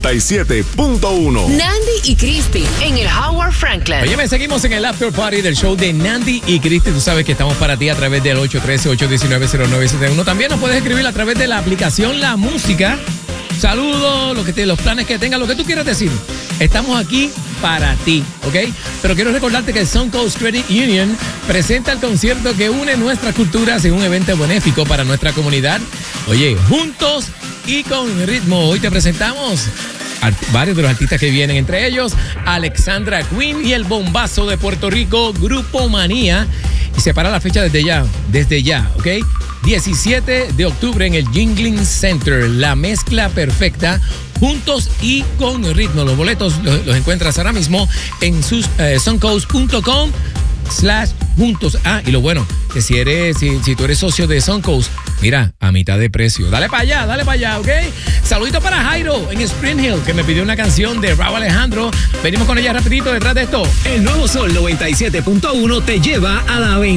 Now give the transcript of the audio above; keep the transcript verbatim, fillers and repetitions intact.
noventa y siete punto uno. Nandy y Cristi en el Howard Franklin. Oye, me seguimos en el after party del show de Nandy y Cristi. Tú sabes que estamos para ti a través del ocho uno tres, ocho uno nueve, cero nueve siete uno. También nos puedes escribir a través de la aplicación La Música. Saludos, lo que te, los planes que tengas, lo que tú quieras decir. Estamos aquí para ti, ¿ok? Pero quiero recordarte que Suncoast Credit Union presenta el concierto que une nuestras culturas en un evento benéfico para nuestra comunidad. Oye, juntos y con ritmo. Hoy te presentamos a varios de los artistas que vienen, entre ellos Alexandra Queen y el bombazo de Puerto Rico, Grupo Manía. Y separa la fecha desde ya, desde ya, ¿ok? diecisiete de octubre en el Jingling Center. La mezcla perfecta, juntos y con ritmo. Los boletos los, los encuentras ahora mismo en sus, eh, suncoast punto com slash juntos. Ah, y lo bueno, que si eres, si, si tú eres socio de Suncoast, mira, a mitad de precio. Dale para allá, dale para allá, ¿ok? Saludito para Jairo en Spring Hill, que me pidió una canción de Raúl Alejandro. Venimos con ella rapidito detrás de esto. El nuevo Sol noventa y siete punto uno te lleva a la